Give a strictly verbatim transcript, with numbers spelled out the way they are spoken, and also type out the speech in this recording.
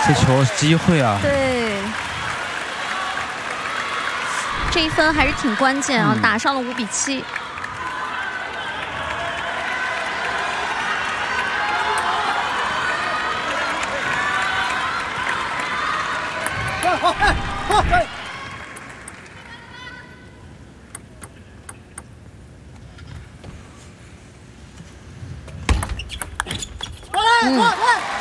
这球机会啊！ 对，这一分还是挺关键啊， 嗯、 打上了五比七。 好，好，好，